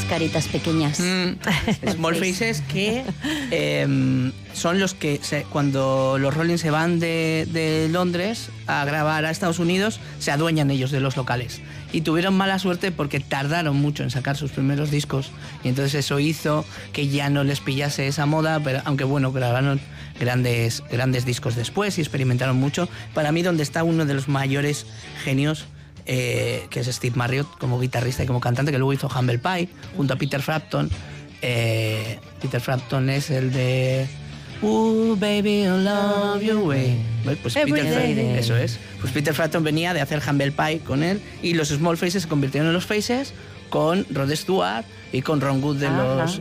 caritas pequeñas. Small Faces, que son los que cuando los Rolling se van de Londres a grabar a Estados Unidos, se adueñan ellos de los locales. Y tuvieron mala suerte porque tardaron mucho en sacar sus primeros discos, y entonces eso hizo que ya no les pillase esa moda, pero aunque bueno, grabaron grandes discos después y experimentaron mucho. Para mí, donde está uno de los mayores genios, que es Steve Marriott, como guitarrista y como cantante, que luego hizo Humble Pie junto a Peter Frampton. Peter Frampton es el de Ooh, baby, I love your way. Pues eso es. Pues Peter Frampton venía de hacer Humble Pie con él, y los Small Faces se convirtieron en los Faces con Rod Stewart y con Ron Wood de los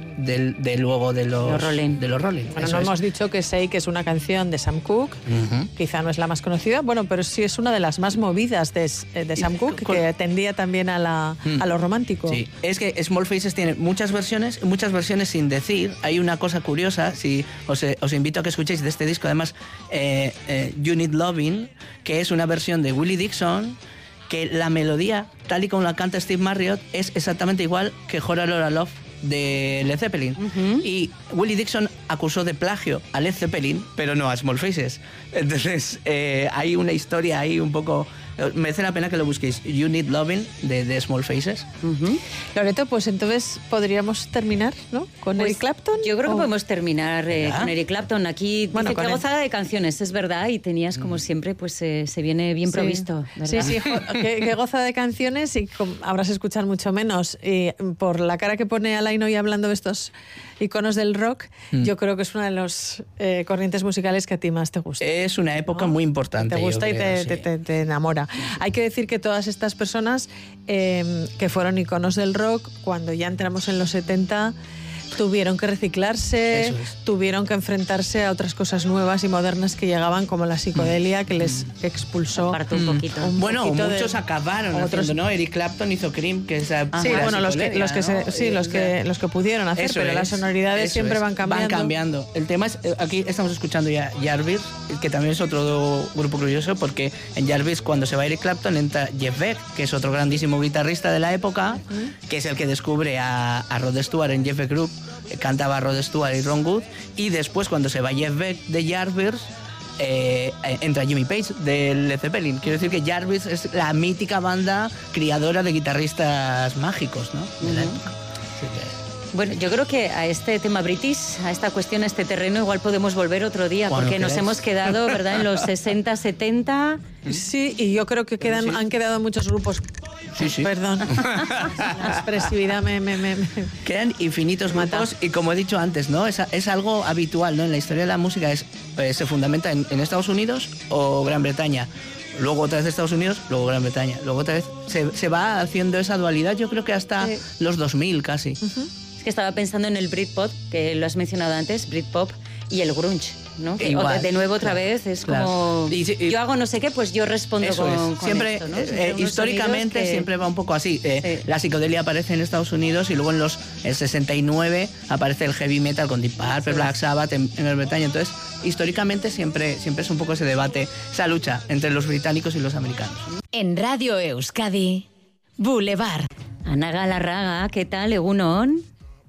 Rolling. Bueno, no hemos dicho que Say, que es una canción de Sam Cooke, quizá no es la más conocida, bueno, pero sí es una de las más movidas de Sam Cooke, que tendía también a lo romántico. Sí, es que Small Faces tiene muchas versiones sin decir. Hay una cosa curiosa, si os invito a que escuchéis de este disco, además, You Need Loving, que es una versión de Willie Dixon, que la melodía, tal y como la canta Steve Marriott, es exactamente igual que Hora Lora Love de Led Zeppelin. Y Willie Dixon acusó de plagio a Led Zeppelin, pero no a Small Faces. Entonces hay una historia ahí un poco... Merece la pena que lo busquéis. You Need Loving de Small Faces. Loreto, pues entonces podríamos terminar, ¿no? Con Eric Clapton. Yo creo que podemos terminar con Eric Clapton. Aquí dice que gozada de canciones, es verdad, y tenías, como siempre, pues se viene bien provisto, ¿verdad? Sí, que goza de canciones, y habrás escuchado mucho menos. Y por la cara que pone Alain hoy hablando de estos iconos del rock, yo creo que es una de las corrientes musicales que a ti más te gusta. Es una época muy importante. Te gusta te enamora. Hay que decir que todas estas personas que fueron iconos del rock, cuando ya entramos en los 70, tuvieron que reciclarse, tuvieron que enfrentarse a otras cosas nuevas y modernas que llegaban, como la psicodelia, que les expulsó un poquito. Muchos acabaron haciendo, ¿no? Eric Clapton hizo Cream, que es los que pudieron hacer, pero las sonoridades siempre van cambiando. El tema es, aquí estamos escuchando ya Jarvis, que también es otro grupo curioso, porque en Jarvis, cuando se va Eric Clapton, entra Jeff Beck, que es otro grandísimo guitarrista de la época, que es el que descubre a Rod Stewart en Jeff Beck Group. Cantaba Rod Stewart y Ron Wood, y después, cuando se va Jeff Beck de Jarvis, entra Jimmy Page de Led Zeppelin. Quiero decir que Jarvis es la mítica banda criadora de guitarristas mágicos, ¿no? De la época. Bueno, yo creo que a este tema british, a esta cuestión, a este terreno, igual podemos volver otro día, porque nos hemos quedado, ¿verdad?, en los 60, 70. Sí, y yo creo que han quedado muchos grupos. Sí. Perdón. La expresividad me... Quedan infinitos grupos, y como he dicho antes, ¿no? Es algo habitual, ¿no? En la historia de la música se fundamenta en Estados Unidos o Gran Bretaña. Luego otra vez Estados Unidos, luego Gran Bretaña. Luego otra vez se va haciendo esa dualidad, yo creo que hasta los 2000 casi. Es que estaba pensando en el Britpop, que lo has mencionado antes, Britpop, y el grunge, ¿no? Igual, de nuevo otra vez es como yo hago no sé qué, pues yo respondo con siempre esto, ¿no? Históricamente siempre va un poco así. La psicodelia aparece en Estados Unidos, y luego en el 69 aparece el heavy metal con Deep Purple, Black Sabbath en Gran Bretaña. Entonces, históricamente siempre es un poco ese debate, esa lucha entre los británicos y los americanos. En Radio Euskadi, Boulevard. Ana Galarraga, ¿qué tal? Egunon.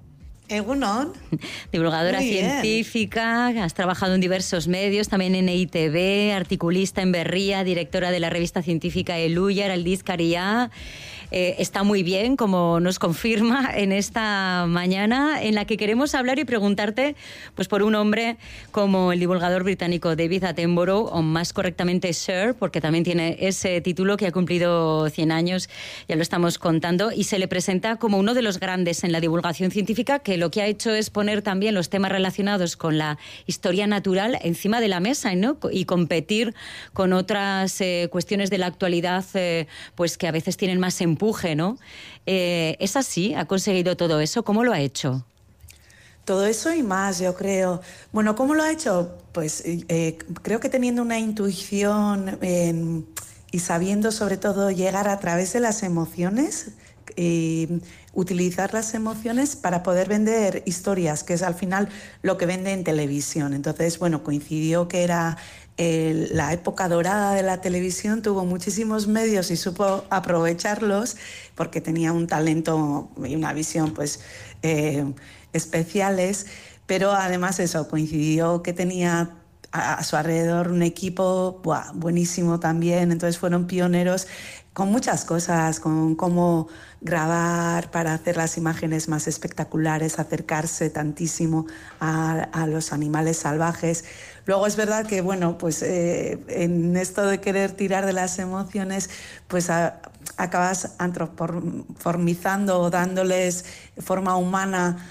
Egunon. Divulgadora científica, has trabajado en diversos medios, también en EITB, articulista en Berria, directora de la revista científica Eluyar, Aldizkaria. Está muy bien, como nos confirma en esta mañana, en la que queremos hablar y preguntarte pues por un hombre como el divulgador británico David Attenborough, o más correctamente Sir, porque también tiene ese título, que ha cumplido 100 años, ya lo estamos contando, y se le presenta como uno de los grandes en la divulgación científica, que lo que ha hecho es poner también los temas relacionados con la historia natural encima de la mesa, ¿no? Y competir con otras cuestiones de la actualidad, pues que a veces tienen más empuje, ¿no? ¿Es así? ¿Ha conseguido todo eso? ¿Cómo lo ha hecho? Todo eso y más, yo creo. Bueno, ¿cómo lo ha hecho? Pues creo que teniendo una intuición y sabiendo sobre todo llegar a través de las emociones, utilizar las emociones para poder vender historias, que es al final lo que vende en televisión. Entonces, bueno, coincidió que era la época dorada de la televisión tuvo muchísimos medios y supo aprovecharlos porque tenía un talento y una visión pues especiales, pero además eso, coincidió que tenía a su alrededor un equipo buenísimo también, entonces fueron pioneros con muchas cosas, con cómo grabar para hacer las imágenes más espectaculares, acercarse tantísimo a los animales salvajes. Luego es verdad que, bueno, pues en esto de querer tirar de las emociones, pues acabas antropomorfizando o dándoles forma humana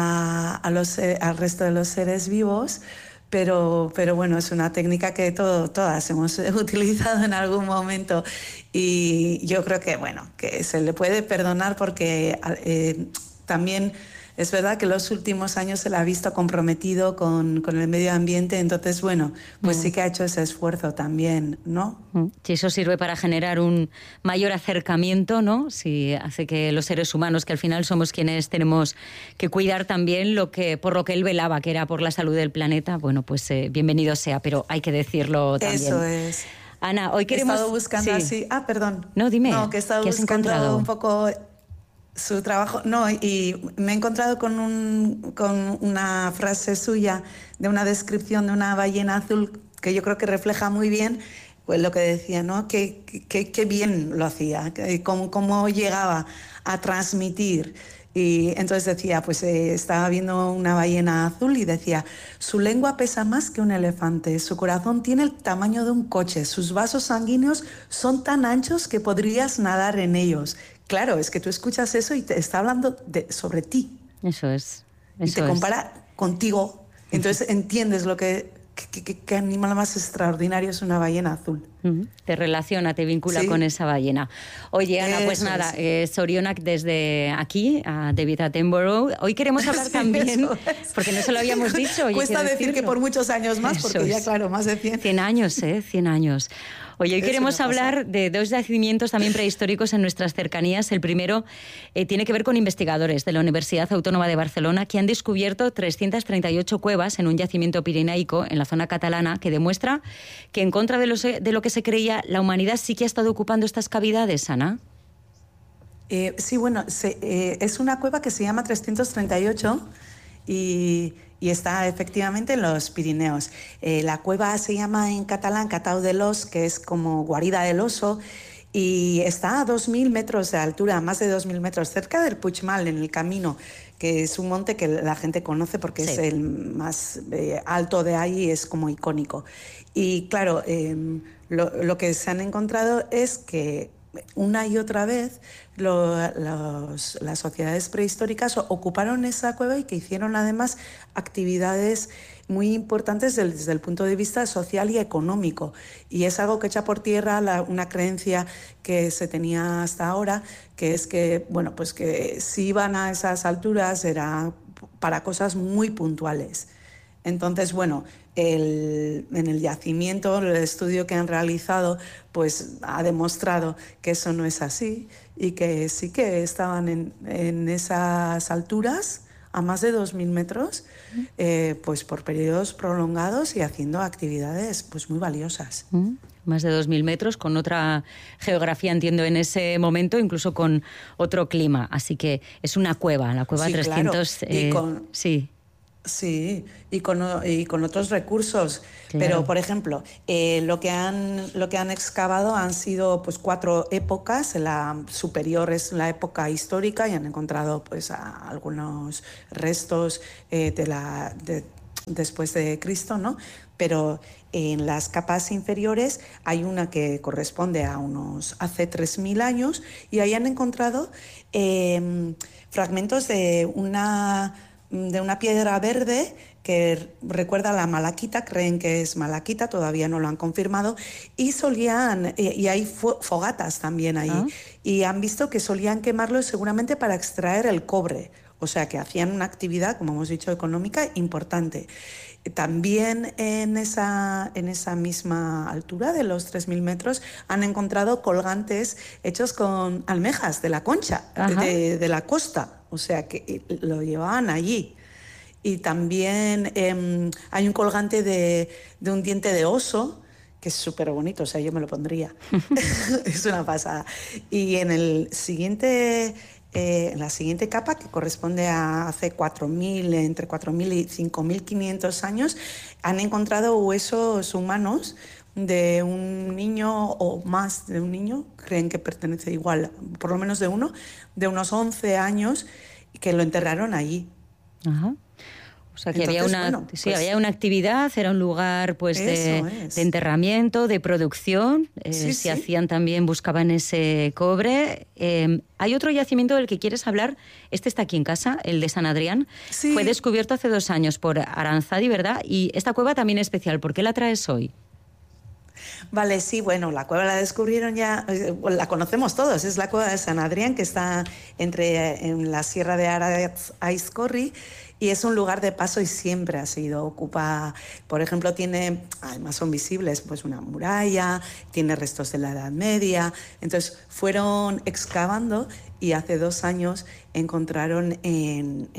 al resto de los seres vivos. Pero bueno, es una técnica que todas hemos utilizado en algún momento y yo creo que, bueno, que se le puede perdonar porque también es verdad que en los últimos años se la ha visto comprometido con el medio ambiente, entonces, bueno, pues sí que ha hecho ese esfuerzo también, ¿no? Si eso sirve para generar un mayor acercamiento, ¿no? Si hace que los seres humanos, que al final somos quienes tenemos que cuidar también por lo que él velaba, que era por la salud del planeta, bueno, pues bienvenido sea, pero hay que decirlo también. Eso es. Ana, hoy queremos... He estado buscando así... Ah, perdón. No, dime. No, que he estado buscando un poco... su trabajo, no, y me he encontrado con una frase suya de una descripción de una ballena azul que yo creo que refleja muy bien pues lo que decía, ¿no? Que bien lo hacía, cómo llegaba a transmitir. Y entonces decía, pues estaba viendo una ballena azul y decía, su lengua pesa más que un elefante, su corazón tiene el tamaño de un coche, sus vasos sanguíneos son tan anchos que podrías nadar en ellos. Claro, es que tú escuchas eso y te está hablando sobre ti. Eso es. Y te compara contigo. Entonces entiendes lo qué animal más extraordinario es una ballena azul. Te relaciona, te vincula con esa ballena. Oye, Ana, pues nada, Zorionak desde aquí, a David Attenborough. Hoy queremos hablar también, porque no se lo habíamos dicho. Cuesta decir que por muchos años más, porque ya, claro, más de 100. 100 años, 100 años. Oye, hoy queremos hablar de dos yacimientos también prehistóricos en nuestras cercanías. El primero tiene que ver con investigadores de la Universidad Autónoma de Barcelona que han descubierto 338 cuevas en un yacimiento pirenaico en la zona catalana que demuestra que en contra de lo que se creía, la humanidad sí que ha estado ocupando estas cavidades, Ana. Sí, bueno, es una cueva que se llama 338 y está efectivamente en los Pirineos. La cueva se llama en catalán Catau de l'Os, que es como guarida del oso, y está a 2.000 metros de altura, más de 2.000 metros, cerca del Puigmal, en el Camino, que es un monte que la gente conoce porque es el más alto de ahí y es como icónico. Y claro, lo que se han encontrado es que una y otra vez las sociedades prehistóricas ocuparon esa cueva y que hicieron además actividades muy importantes desde el punto de vista social y económico. Y es algo que echa por tierra una creencia que se tenía hasta ahora, que es que, bueno, pues que si iban a esas alturas era para cosas muy puntuales. Entonces, bueno, en el yacimiento, el estudio que han realizado, pues ha demostrado que eso no es así y que sí que estaban en esas alturas, a más de 2.000 metros, pues por periodos prolongados y haciendo actividades pues muy valiosas. Más de 2.000 metros, con otra geografía, entiendo, en ese momento, incluso con otro clima. Así que es una cueva, la cueva 300... Claro. Sí. Sí, y con otros recursos. Claro. Pero, por ejemplo, lo que han excavado han sido pues 4 épocas. La superior es la época histórica y han encontrado pues algunos restos después de Cristo, ¿no? Pero en las capas inferiores hay una que corresponde a hace 3.000 años y ahí han encontrado fragmentos de una piedra verde que recuerda a la malaquita, creen que es malaquita, todavía no lo han confirmado, y hay fogatas también ahí, y han visto que solían quemarlo seguramente para extraer el cobre, o sea que hacían una actividad, como hemos dicho, económica importante. También en esa misma altura de los 3.000 metros han encontrado colgantes hechos con almejas de la concha, de la costa, o sea que lo llevaban allí. Y también hay un colgante de un diente de oso, que es súper bonito, o sea, yo me lo pondría. Es una pasada. Y en el siguiente, en la siguiente capa, que corresponde a hace entre 4.000 y 5.500 años, han encontrado huesos humanos de un niño o más de un niño, creen que pertenece igual, por lo menos de uno, de unos 11 años, que lo enterraron allí. Ajá. O sea, que entonces, había una actividad, era un lugar pues de enterramiento, de producción. Se hacían también, buscaban ese cobre. Hay otro yacimiento del que quieres hablar. Este está aquí en casa, el de San Adrián. Sí. Fue descubierto hace 2 años por Aranzadi, ¿verdad? Y esta cueva también es especial. ¿Por qué la traes hoy? Vale, sí, bueno, la cueva la descubrieron ya, la conocemos todos, es la cueva de San Adrián, que está en la Sierra de Aizcorri, y es un lugar de paso y siempre ha sido ocupada. Por ejemplo, tiene, además son visibles, pues una muralla, tiene restos de la Edad Media. Entonces fueron excavando y hace 2 años encontraron en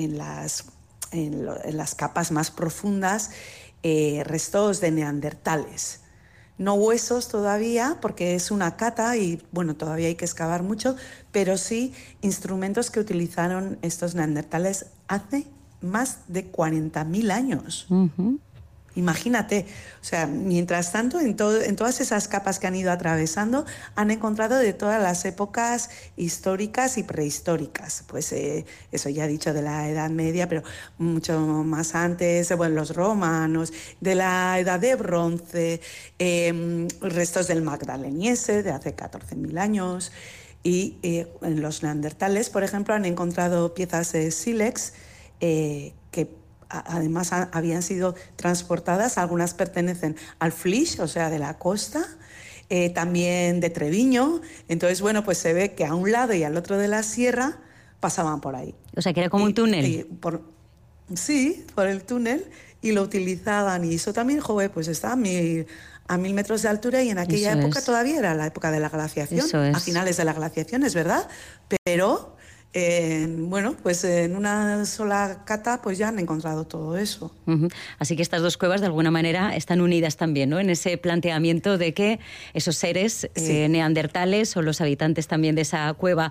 las capas más profundas restos de neandertales. No huesos todavía, porque es una cata y bueno, todavía hay que excavar mucho, pero sí instrumentos que utilizaron estos neandertales hace más de 40.000 años. Uh-huh. Imagínate, o sea, mientras tanto, en todas esas capas que han ido atravesando, han encontrado de todas las épocas históricas y prehistóricas. Pues eso ya he dicho de la Edad Media, pero mucho más antes, bueno, los romanos, de la Edad de Bronce, restos del Magdaleniense de hace 14.000 años. Y en los neandertales, por ejemplo, han encontrado piezas de sílex que además habían sido transportadas, algunas pertenecen al Flix, o sea, de la costa, también de Treviño. Entonces, bueno, pues se ve que a un lado y al otro de la sierra pasaban por ahí. O sea, que era como un túnel. Sí, por el túnel, y lo utilizaban. Y eso también, joder, pues está a 1.000 metros de altura, y en aquella época todavía era la época de la glaciación, a finales de la glaciación, es verdad, pero... bueno, pues en una sola cata pues ya han encontrado todo eso. Uh-huh. Así que estas 2 cuevas de alguna manera están unidas también, ¿no? En ese planteamiento de que esos seres neandertales o los habitantes también de esa cueva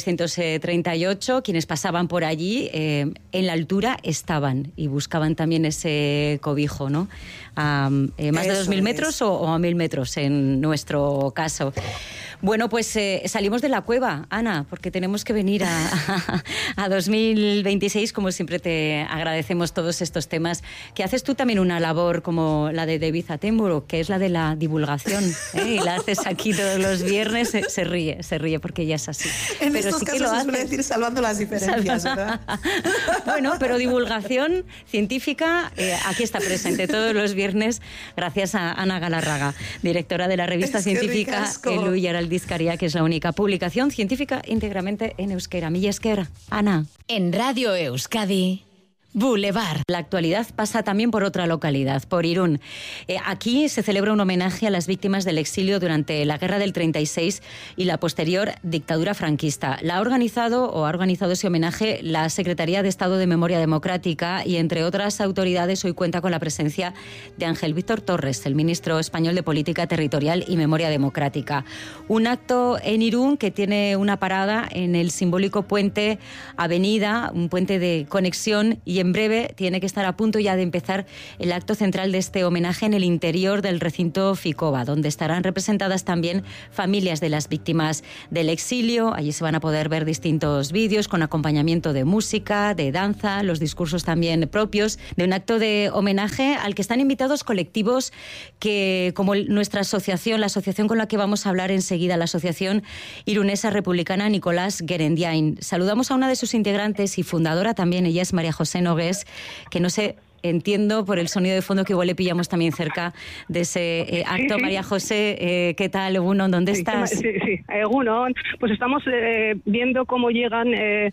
338, quienes pasaban por allí, en la altura estaban y buscaban también ese cobijo, ¿no? ¿Más de 2.000 metros o a 1.000 metros en nuestro caso? Bueno, pues salimos de la cueva, Ana, porque tenemos que venir a 2026. Como siempre te agradecemos todos estos temas. Que haces tú también una labor como la de David Attenborough, que es la de la divulgación, y la haces aquí todos los viernes. Se ríe porque ella es así. En pero estos sí casos se suele decir salvando las diferencias, ¿verdad? Bueno, pero divulgación científica aquí está presente todos los viernes, gracias a Ana Galarraga, directora de la revista científica Elu y Aldizkaria, que es la única publicación científica íntegramente en euskera. Mila esker, Ana. En Radio Euskadi, Boulevard. La actualidad pasa también por otra localidad, por Irún. Aquí se celebra un homenaje a las víctimas del exilio durante la Guerra del 36 y la posterior dictadura franquista. Ha organizado ese homenaje la Secretaría de Estado de Memoria Democrática, y entre otras autoridades hoy cuenta con la presencia de Ángel Víctor Torres, el ministro español de Política Territorial y Memoria Democrática. Un acto en Irún que tiene una parada en el simbólico puente Avenida, un puente de conexión, y en breve tiene que estar a punto ya de empezar el acto central de este homenaje en el interior del recinto Ficoba, donde estarán representadas también familias de las víctimas del exilio. Allí se van a poder ver distintos vídeos con acompañamiento de música, de danza, los discursos también propios de un acto de homenaje al que están invitados colectivos que, como nuestra asociación, la asociación con la que vamos a hablar enseguida, la Asociación Irunesa Republicana Nicolás Gerendiain. Saludamos a una de sus integrantes y fundadora también, ella es María José Nogués, que no sé, entiendo por el sonido de fondo que igual le pillamos también cerca de ese acto. Sí. María José, ¿qué tal, Egunon? ¿Dónde estás? Sí, Egunon. Pues estamos viendo cómo llegan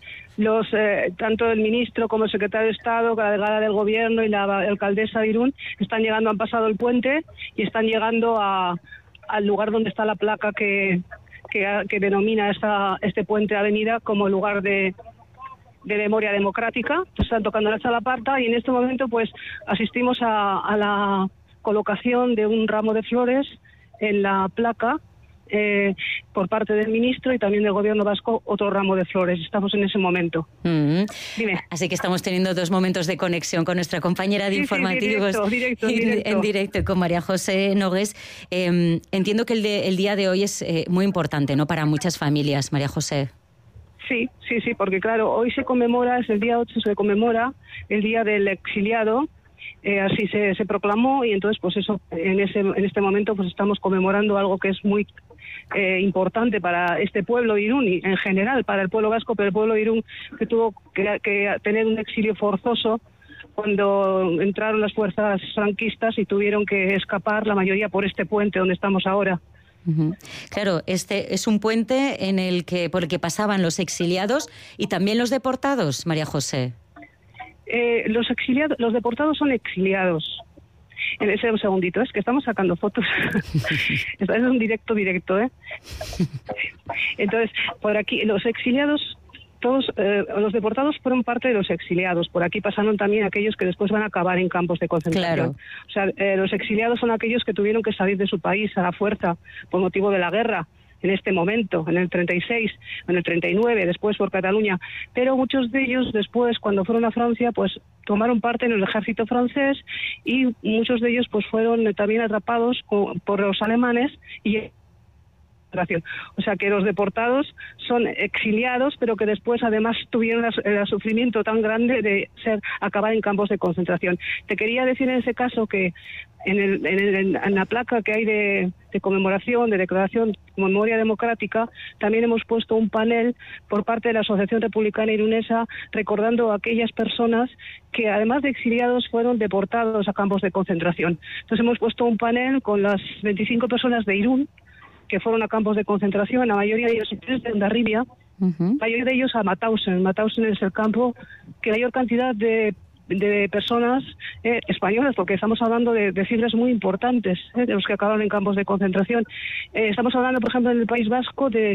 tanto el ministro como el secretario de Estado, la delegada del Gobierno y la alcaldesa de Irún, están llegando, han pasado el puente y están llegando al lugar donde está la placa que denomina este puente avenida como lugar de de memoria democrática, están tocando la chalaparta y en este momento pues asistimos a la colocación de un ramo de flores en la placa por parte del ministro y también del gobierno vasco otro ramo de flores. Estamos en ese momento. Dime. Así que estamos teniendo 2 momentos de conexión con nuestra compañera de informativos directo. En directo con María José Nogués. Entiendo que el día de hoy es muy importante, ¿no?, para muchas familias, María José. Sí, porque claro, hoy se conmemora, es el día 8, se conmemora el Día del Exiliado. Así se proclamó y entonces pues eso en este momento pues estamos conmemorando algo que es muy importante para este pueblo de Irún y en general para el pueblo vasco, pero el pueblo de Irún que tuvo que tener un exilio forzoso cuando entraron las fuerzas franquistas y tuvieron que escapar la mayoría por este puente donde estamos ahora. Claro, este es un puente por el que pasaban los exiliados y también los deportados, María José. Los deportados son exiliados. Un segundito, es que estamos sacando fotos. Es un directo, Entonces, por aquí, los exiliados, todos los deportados fueron parte de los exiliados. Por aquí pasaron también aquellos que después van a acabar en campos de concentración. Claro. O sea, los exiliados son aquellos que tuvieron que salir de su país a la fuerza por motivo de la guerra. En este momento, en el 36, en el 39, después por Cataluña, pero muchos de ellos después, cuando fueron a Francia, pues tomaron parte en el ejército francés y muchos de ellos pues fueron también atrapados por los alemanes y o sea que los deportados son exiliados, pero que después además tuvieron el sufrimiento tan grande de acabar en campos de concentración. Te quería decir en ese caso que en la placa que hay de conmemoración, de declaración de memoria democrática, también hemos puesto un panel por parte de la Asociación Republicana Irunesa recordando a aquellas personas que además de exiliados fueron deportados a campos de concentración. Entonces hemos puesto un panel con las 25 personas de Irún que fueron a campos de concentración, la mayoría de ellos de Hondarribia, la mayoría de ellos a Mauthausen. Mauthausen es el campo que mayor cantidad de personas españolas, porque estamos hablando de cifras muy importantes de los que acabaron en campos de concentración. Estamos hablando, por ejemplo, en el País Vasco de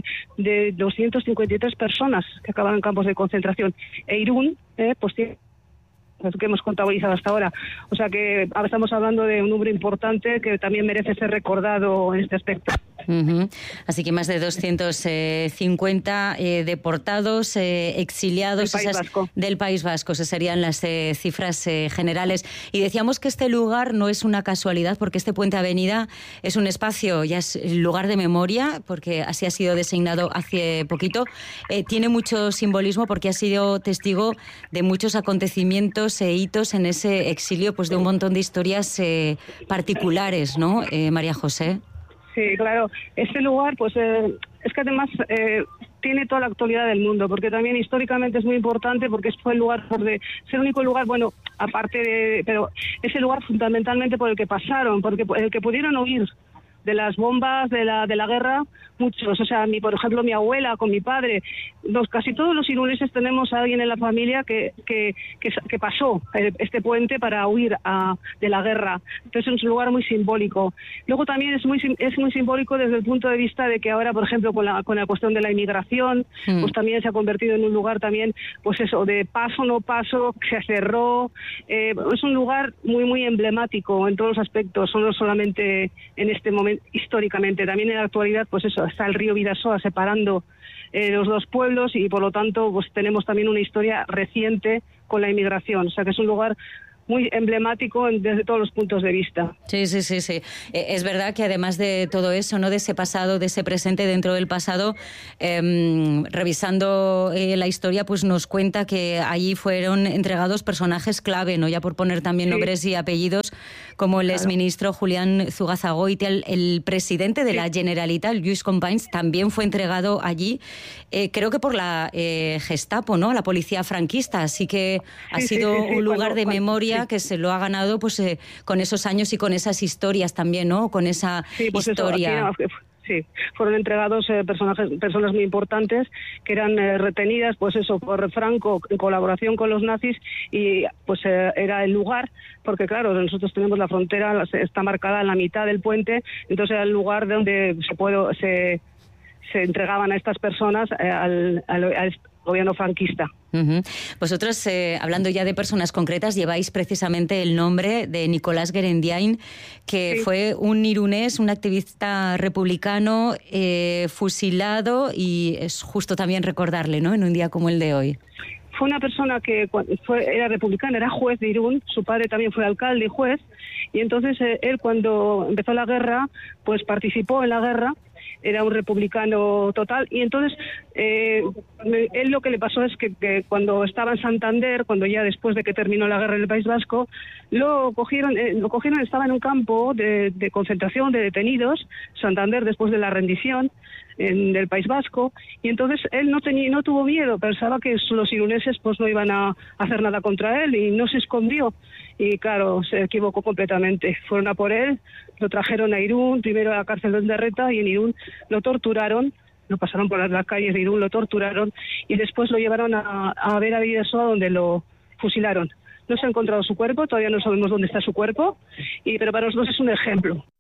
253 personas que acabaron en campos de concentración. E Irún, pues tiene que hemos contabilizado hasta ahora. O sea que ahora estamos hablando de un número importante que también merece ser recordado en este aspecto. Así que más de 250 deportados, exiliados del País Vasco. Esas serían las cifras generales. Y decíamos que este lugar no es una casualidad, porque este Puente Avenida es un espacio, ya es lugar de memoria, porque así ha sido designado hace poquito. Tiene mucho simbolismo porque ha sido testigo de muchos acontecimientos e hitos en ese exilio, pues de un montón de historias particulares, ¿no, María José? Sí, claro. Este lugar, pues es que además tiene toda la actualidad del mundo, porque también históricamente es muy importante, porque fue el lugar es el único lugar, bueno, pero es el lugar fundamentalmente por el que pasaron, porque el que pudieron huir de las bombas de la guerra, muchos. O sea, por ejemplo, mi abuela con mi padre, casi todos los iruneses tenemos a alguien en la familia que pasó este puente para huir de la guerra. Entonces es un lugar muy simbólico. Luego también es muy simbólico desde el punto de vista de que ahora, por ejemplo, con la cuestión de la inmigración, pues también se ha convertido en un lugar también, pues eso, de paso no paso, se cerró. Es un lugar muy, muy emblemático en todos los aspectos, no solamente en este momento, históricamente. También en la actualidad, pues eso, está el río Bidasoa separando los dos pueblos y por lo tanto pues tenemos también una historia reciente con la inmigración. O sea que es un lugar muy emblemático desde todos los puntos de vista. Sí. Es verdad que además de todo eso, ¿no?, de ese pasado, de ese presente dentro del pasado, revisando la historia, pues nos cuenta que allí fueron entregados personajes clave, ¿no?, ya por poner también nombres y apellidos, como el exministro Julián Zugazagoitia, el presidente de la Generalitat, Lluís Companys, también fue entregado allí, creo que por la Gestapo, ¿no?, la policía franquista, así que ha sido un lugar de memoria que se lo ha ganado pues con esos años y con esas historias también, ¿no?, con esa historia. Sí, fueron entregados personas muy importantes que eran retenidas, pues eso, por Franco en colaboración con los nazis y pues era el lugar, porque claro, nosotros tenemos la frontera, está marcada en la mitad del puente, entonces era el lugar donde se entregaban a estas personas gobierno franquista. Vosotros, hablando ya de personas concretas, lleváis precisamente el nombre de Nicolás Guerendiain, que fue un irunés, un activista republicano fusilado, y es justo también recordarle, ¿no?, en un día como el de hoy. Fue una persona que era republicana, era juez de Irún, su padre también fue alcalde y juez, y entonces él, cuando empezó la guerra, pues participó en la guerra, era un republicano total, y entonces él lo que le pasó es que cuando estaba en Santander, cuando ya después de que terminó la guerra en el País Vasco, lo cogieron, estaba en un campo de concentración de detenidos, Santander, después de la rendición del País Vasco, y entonces él no tuvo miedo, pensaba que los iruneses pues no iban a hacer nada contra él, y no se escondió, y claro, se equivocó completamente. Fueron a por él, lo trajeron a Irún, primero a la cárcel de Ondarreta, y en Irún lo torturaron, lo pasaron por las calles de Irún, lo torturaron, y después lo llevaron a Vera Bidasoa, donde lo fusilaron. No se ha encontrado su cuerpo, todavía no sabemos dónde está su cuerpo, pero para nosotros es un ejemplo.